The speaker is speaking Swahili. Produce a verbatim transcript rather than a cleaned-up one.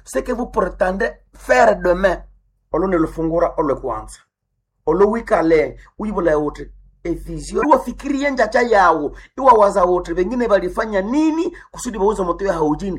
ce que vous prétendez faire demain. Olo ne lufungura ole kwanza. Olo wikale uibula yote e vision. Uwa fikiria njacha yao. Iwa waza wote wengine walifanya nini kusudi wauze moto ya haujini.